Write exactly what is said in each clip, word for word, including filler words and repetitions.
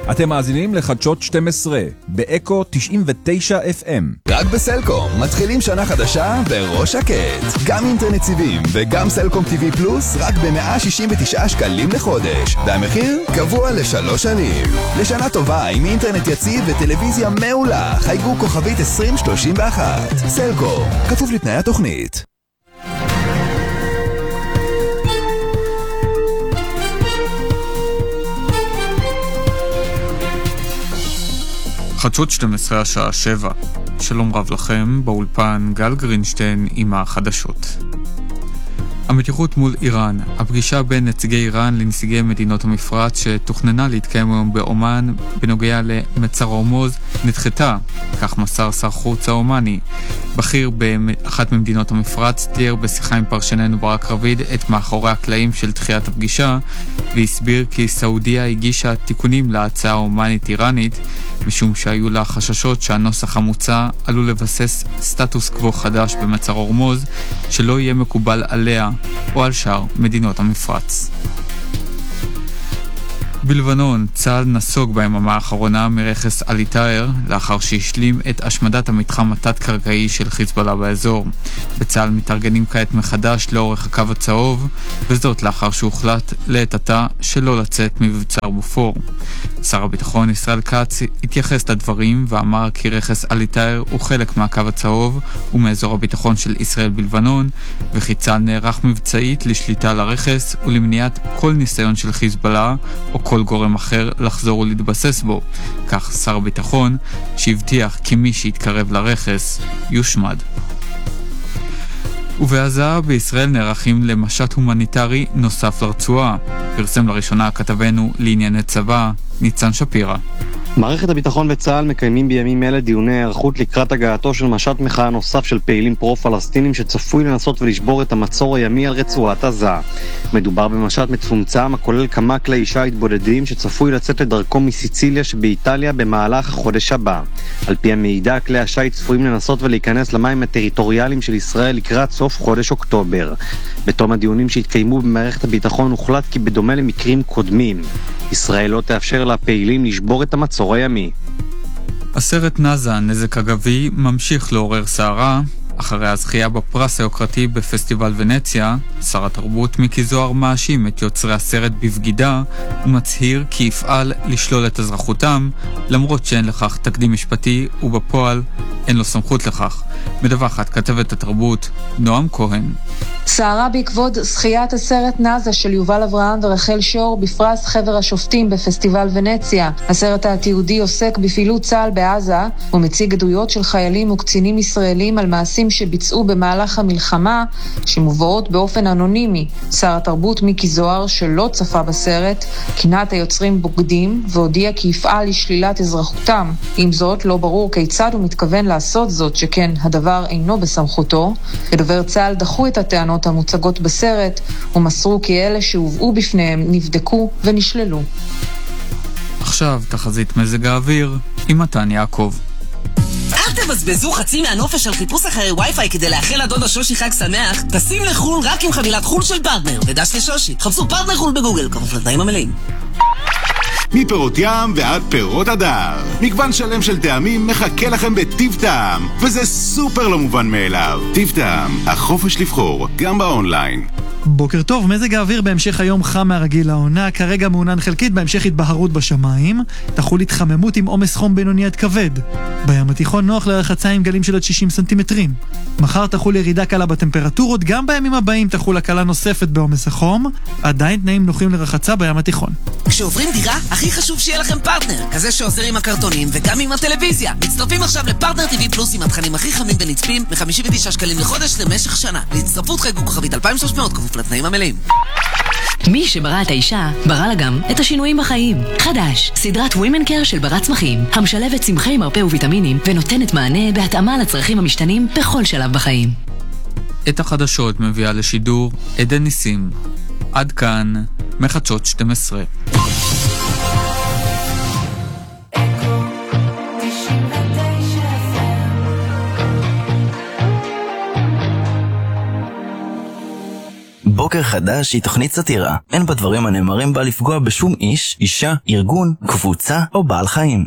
אתם מאזינים לחדשות שתים עשרה, באקו תשעים ותשע אף אם. רק בסלקום, מתחילים שנה חדשה בראש שקט. גם אינטרנט סיבים וגם סלקום טיווי פלוס, רק ב-מאה שישים ותשעה שקלים לחודש. והמחיר קבוע לשלוש שנים. לשנה טובה עם אינטרנט יציב וטלוויזיה מעולה. חייגו כוכבית עשרים שלושים ואחת. סלקום, כפוף לתנאי התוכנית. חדשות שתים עשרה השעה שבע. שלום רב לכם, באולפן גל גרינשטיין עם החדשות. המתיחות מול איראן, הפגישה בין נציגי איראן לנציגי מדינות המפרץ שתוכננה להתקיים היום באומן בנוגע למצר הורמוז נדחתה, כך מסר שר חוץ האומני. בכיר באחת ממדינות המפרץ תיאר בשיחה עם פרשננו ברק רביד את מאחורי הקלעים של דחיית הפגישה, והסביר כי סעודיה הגישה תיקונים להצעה האומנית איראנית, משום שהיו לה חששות שהנוסח המוצע עלול לבסס סטטוס קוו חדש במצר הורמוז שלא יהיה מקובל עליה או על שאר מדינות המפרץ. בלבנון, צה"ל נסוג ביממה האחרונה מרכס אל-עטאר לאחר שהשלים את השמדת המתחם התת-קרקעי של חיזבאללה באזור. בצה"ל מתארגנים כעת מחדש לאורך הקו הצהוב, וזאת לאחר שהוחלט לעת עתה שלא לצאת מבצר בופור. שר הביטחון ישראל כץ התייחס לדברים ואמר כי רכס אל-עטאר הוא חלק מהקו הצהוב ומאזור הביטחון של ישראל בלבנון, וכי צה"ל נערך מבצעית לשליטה על הרכס ולמניעת כל ניסיון של חיזבאללה או כל גורם אחר לחזור ולהתבסס בו. כך שר הביטחון שהבטיח כי מי שיתקרב לרכס יושמד. ובעזה בישראל נערכים למשט הומניטרי נוסף לרצועה. פרסם לראשונה כתבנו לענייני צבא ניצן שפירא. מערכת הביטחון וצה"ל מקיימים בימים אלה דיוני הערכות לקראת הגעתו של משט מחאה נוסף של פעילים פרו-פלסטינים שצפוי לנסות ולשבור את המצור הימי על רצועת עזה. מדובר במשט מצומצם הכולל כמה כלי שיט בודדים שצפוי לצאת לדרכו מסיציליה שבאיטליה במהלך החודש הבא. על פי המידע, כלי השיט צפויים לנסות ולהיכנס למים הטריטוריאליים של ישראל לקראת סוף חודש אוקטובר. בתום הדיונים שהתקיימו במערכת הביטחון הוחלט כי בדומה למקרים קודמים, ישראל לא תאפשר לפעילים לשבור את המצור הימי. הסרט נאזה, נזק אגבי, ממשיך לעורר סערה. אחרי הזכייה בפרס היוקרתי בפסטיבל ונציה, שר התרבות מיקי זוהר מאשים את יוצרי הסרט בבגידה ומצהיר כי יפעל לשלול את אזרחותם, למרות שאין לכך תקדים משפטי ובפועל אין לו סמכות לכך. מדווחת כתבת התרבות נועם כהן. סערה בעקבות זכיית הסרט נאזה של יובל אברהם ורחל שור בפרס חבר השופטים בפסטיבל ונציה. הסרט התיעודי עוסק בפעילות צה"ל בעזה ומציג עדויות של חיילים וקצינים ישראלים על מעשים שביצעו במהלך המלחמה שמובאות באופן אנונימי. שר התרבות מיקי זוהר, שלא צפה בסרט, כינה את היוצרים בוגדים והודיע כי יפעל לשלילת אזרחותם. עם זאת, לא ברור כיצד הוא מתכוון לעשות זאת, שכן הדבר אינו בסמכותו. בדובר צה"ל דחו את הטענות המוצגות בסרט ומסרו כי אלה שהובאו בפניהם נבדקו ונשללו. עכשיו תחזית מזג האוויר עם מתן יעקב. אל תבזבזו חצי מהנופש על חיפוש אחרי וי-פיי כדי לאחל לדודה שושי חג שמח. טסים לחול רק עם חבילת חול של פרטנר ודש לשושי. חפשו פרטנר חול בגוגל, כפוף לתנאים המלאים. מפירות ים ועד פירות הדר, מגוון שלם של טעמים מחכה לכם בטיב טעם, וזה סופר לא מובן מאליו. טיב טעם, החופש לבחור, גם באונליין. בוקר טוב, מזג האוויר בהמשך היום חם מהרגיל לעונה, כרגע מעונן חלקית, בהמשך התבהרות בשמיים, תחול התחממות עם עומס חום בינוני עד כבד. בים התיכון נוח לרחצה עם גלים של עד שישים סנטימטרים. מחר תחול ירידה קלה בטמפרטורות, גם בימים הבאים תחול הקלה נוספת בעומס החום, עדיין תנאים נוחים לרחצה בים התיכון. כשעוברים דירה, הכי חשוב שיהיה לכם פרטנר, כזה שעוזר עם הקרטונים וגם עם הטלוויזיה. מצטרפים עכשיו לפרטנר טיווי פלוס עם התכנים הכי חמים ונצפים ב-חמישים ותשעה שקלים לחודש למשך שנה. להצטרפות חייגו כוכבית אלפיים ושלוש מאות כפוף לתנאים המלאים. מי שברא את האישה, ברא לה גם את השינויים בחיים. חדש, סדרת Women Care של ברת צמחים, המשלבת צמחי מרפא וויטמינים ונותנת מענה בהתאמה לצרכים המשתנים בכל שלב בחיים. את החדשות מביאה לשידור עדן ניסים. עד כאן מחדשות שתים עשרה. בוקר בוקר חדש היא תוכנית סאטירה. אין בדברים הנאמרים בה לפגוע בשום איש, אישה, ארגון, קבוצה או בעל חיים.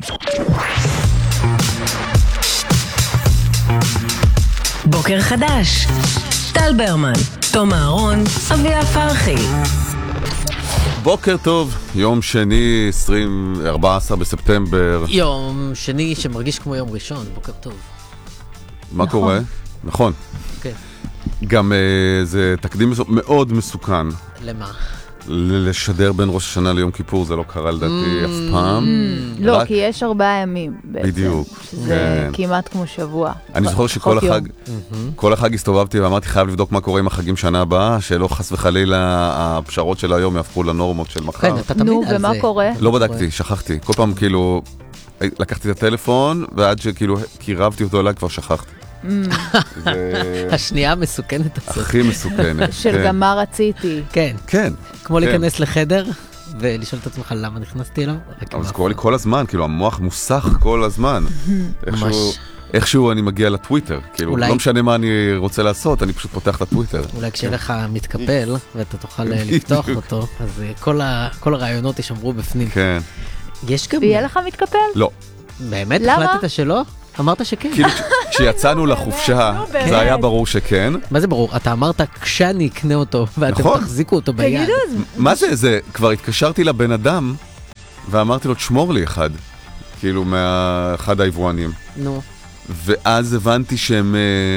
בוקר חדש. טל ברמן, תום אהרון, אביה פרחי. בוקר טוב, יום שני, עשרים וארבעה עשר בספטמבר. יום שני שמרגיש כמו יום ראשון, בוקר טוב. מה נכון. קורה? נכון. כן. גם uh, זה תקדים מאוד מסוכן. למה? לשדר בין ראש השנה ליום כיפור, זה לא קרה לדעתי mm, אף פעם. Mm, לא, רק... כי יש ארבעה ימים בעצם. בדיוק. שזה כן. כמעט כמו שבוע. אני זוכר שכל החג, כל החג הסתובבתי ואמרתי חייב לבדוק מה קורה עם החגים שנה הבאה, שלא חס וחלילה הפשרות של היום יהפכו לנורמות של מחר. כן, אתה תמיד נו, על ומה זה. קורה? לא בדקתי, שכחתי. כל פעם כאילו, לקחתי את הטלפון, ועד שכאילו קירבתי אותו אליי כבר שכחתי. השנייה המסוכנת הזאת. הכי מסוכנת. של גם מה רציתי. כן. כן. כמו להיכנס לחדר ולשאול את עצמך למה נכנסתי אליו. אבל זה קורה לי כל הזמן, כאילו המוח מוסך כל הזמן. איכשהו אני מגיע לטוויטר, כאילו לא משנה מה אני רוצה לעשות, אני פשוט פותח את הטוויטר. אולי כשלך מתקפל ואתה תוכל לפתוח אותו, אז כל הרעיונות ישמרו בפנים. כן. יש גם... ויהיה לך מתקפל? לא. באמת? החלטת שלא? אמרת שכן. כאילו, כשיצאנו לחופשה, זה היה ברור שכן. מה זה ברור? אתה אמרת כשאני אקנה אותו, ואתם תחזיקו אותו ביד. מה זה? זה, כבר התקשרתי לבן אדם, ואמרתי לו, תשמור לי אחד. כאילו, מאחד היבואנים. נו. ואז הבנתי שהם...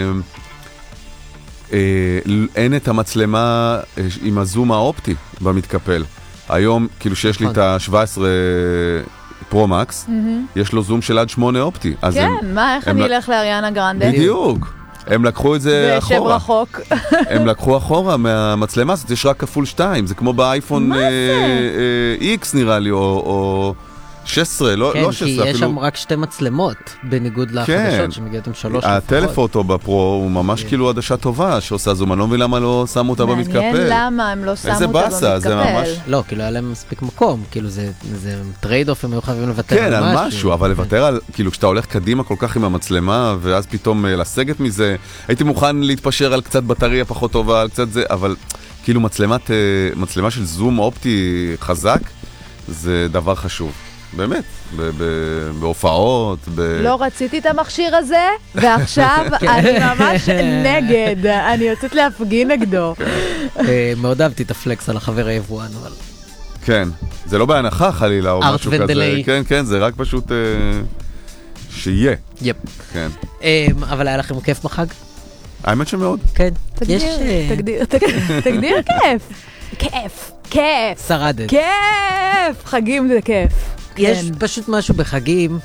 אין את המצלמה עם הזום האופטי במתקפל. היום, כאילו שיש לי את ה-שבע עשרה... פרו-מקס, יש לו זום של עד שמונה אופטי. כן, מה, איך אני אלך לאריאנה גרנדה? בדיוק. הם לקחו את זה אחורה. וישב רחוק. הם לקחו אחורה מהמצלמה, זאת יש רק כפול שתיים, זה כמו באייפון X נראה לי, או שש עשרה, לא שש עשרה אפילו. כן, כי יש שם רק שתי מצלמות, בניגוד לחדשות שמגיעות עם שלוש לפחות. הטלפוטו בפרו הוא ממש כאילו עדשה טובה שעושה זום, אני לא מבין למה לא שמו אותה במתקפל. מעניין למה הם לא שמו אותה במתקפל. איזה באסה, זה ממש... לא, כאילו היה להם מספיק מקום, כאילו זה טרייד אוף, הם היו חייבים לוותר על משהו. כן, על משהו, אבל לוותר על, כאילו כשאתה הולך קדימה כל כך עם המצלמה, ואז פתאום לסגת מזה, הייתי מוכן להתפשר על קצת בטריה פחות טובה, על קצת זה, אבל כאילו מצלמה של זום אופטי חזק, זה דבר חשוב. באמת, בהופעות, ב... לא רציתי את המכשיר הזה, ועכשיו אני ממש נגד, אני יוצאת להפגין נגדו. מאוד אהבתי את הפלקס על החבר היבואן, אבל... כן, זה לא בהנחה חלילה או משהו כזה. ונדלי. כן, כן, זה רק פשוט שיהיה. יפ. כן. אבל היה לכם כיף בחג? האמת שמאוד. כן. תגדיר, תגדיר, תגדיר כיף. כיף, כיף. שרדת. כיף, חגים זה כיף. יש פשוט משהו בחגים,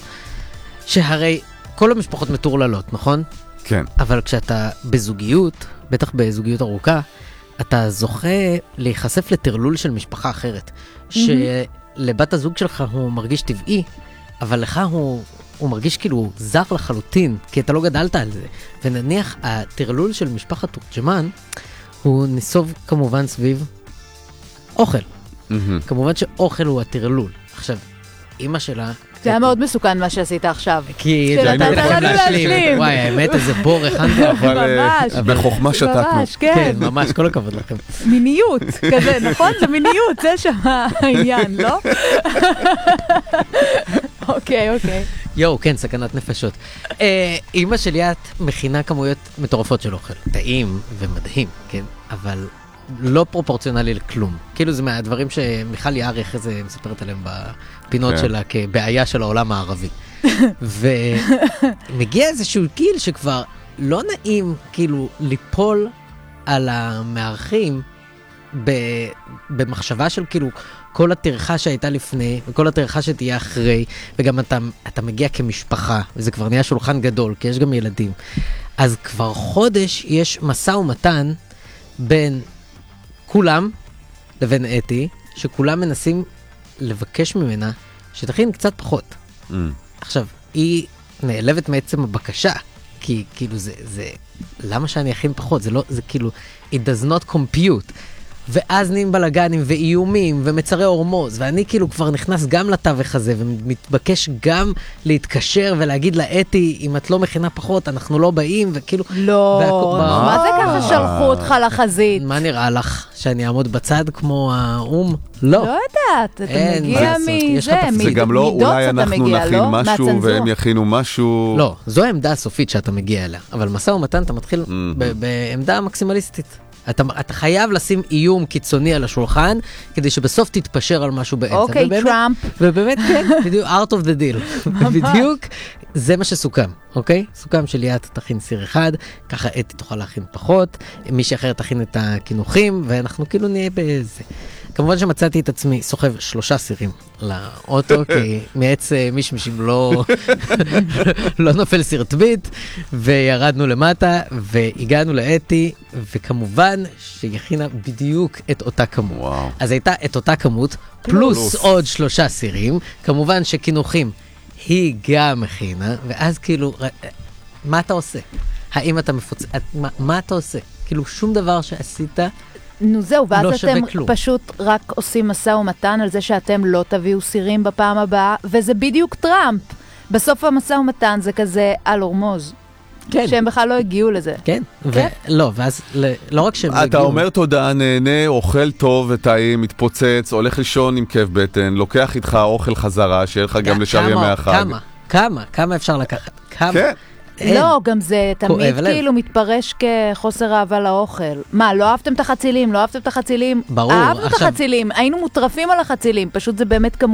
שהרי כל המשפחות מטורללות, נכון? כן. אבל כשאתה בזוגיות, בטח בזוגיות ארוכה, אתה זוכה להיחשף לטרלול של משפחה אחרת. שלבת הזוג שלך הוא מרגיש טבעי, אבל לך הוא, הוא מרגיש כאילו זר לחלוטין, כי אתה לא גדלת על זה. ונניח הטרלול של משפחת תורג'מן, הוא נסוב כמובן סביב אוכל. כמובן שאוכל הוא הטרלול. עכשיו, אמא שלה... זה היה מאוד מסוכן מה שעשית עכשיו. כי היינו יכולים להשלים. וואי, האמת, איזה בור הכנתי. אבל בחוכמה שתקנו. ממש, כן. כן, ממש, כל הכבוד לכם. מיניות, כזה, נכון? זה מיניות, זה שם העניין, לא? אוקיי, אוקיי. יואו, כן, סכנת נפשות. אמא שלי את מכינה כמויות מטורפות של אוכל. טעים ומדהים, כן? אבל... לא פרופורציונלי לכלום. כאילו זה מהדברים שמיכל יער אחרי זה מספרת עליהם בפינות שלה כבעיה של העולם הערבי. ומגיע איזשהו גיל שכבר לא נעים כאילו ליפול על המארחים במחשבה של כאילו כל התרחה שהייתה לפני וכל התרחה שתהיה אחרי, וגם אתה, אתה מגיע כמשפחה, וזה כבר נהיה שולחן גדול, כי יש גם ילדים. אז כבר חודש יש משא ומתן בין כולם לבין אתי, שכולם מנסים לבקש ממנה שתכין קצת פחות. Mm. עכשיו, היא נעלבת מעצם הבקשה, כי כאילו זה, זה, למה שאני אכין פחות? זה לא, זה כאילו, it does not compute. ואז נהיים בלגנים ואיומים ומצרי הורמוז, ואני כאילו כבר נכנס גם לתווך הזה, ומתבקש גם להתקשר ולהגיד לאתי, אם את לא מכינה פחות, אנחנו לא באים, וכאילו... לא, מה זה ככה שלחו אותך לחזית? מה נראה לך? שאני אעמוד בצד כמו האום? לא. לא יודעת, אתה מגיע מזה, זה גם לא, אולי אנחנו נכין משהו והם יכינו משהו... לא, זו העמדה הסופית שאתה מגיע אליה, אבל משא ומתן אתה מתחיל בעמדה מקסימליסטית. אתה, אתה חייב לשים איום קיצוני על השולחן, כדי שבסוף תתפשר על משהו באמצע. אוקיי, ובאמת, טראמפ. ובאמת, כן, בדיוק, art of the deal. בדיוק, זה מה שסוכם, אוקיי? סוכם שליאת תכין סיר אחד, ככה אתי תוכל להכין פחות, מישהי אחרת תכין את הכינוחים, ואנחנו כאילו נהיה באיזה... כמובן שמצאתי את עצמי סוחב שלושה סירים לאוטו, כי מעץ מישמישים לא, לא נופל סרטבית, וירדנו למטה, והגענו לאתי, וכמובן שהיא הכינה בדיוק את אותה כמות. וואו. אז הייתה את אותה כמות, פלוס עוד שלושה סירים, כמובן שכינוחים היא גם הכינה, ואז כאילו, מה אתה עושה? האם אתה מפוצץ? מה, מה אתה עושה? כאילו שום דבר שעשית... נו זהו, ואז לא אתם כלום. פשוט רק עושים משא ומתן על זה שאתם לא תביאו סירים בפעם הבאה, וזה בדיוק טראמפ. בסוף המשא ומתן זה כזה על הורמוז. כן. שהם בכלל לא הגיעו לזה. כן, כן? ולא, ואז לא רק שהם אתה הגיעו... אומר תודה, נהנה, אוכל טוב וטעים, מתפוצץ, הולך לישון עם כיף בטן, לוקח איתך אוכל חזרה, שיהיה לך גם לשאר ימי החג. כמה, כמה, כמה אפשר לקחת? כמה? כן. לא, גם זה תמיד הלב. כאילו מתפרש כחוסר אהבה לאוכל. מה, לא אהבתם את החצילים? לא אהבתם את החצילים? ברור, אהבנו את עכשיו- החצילים, היינו מוטרפים על החצילים, פשוט זה באמת כמות.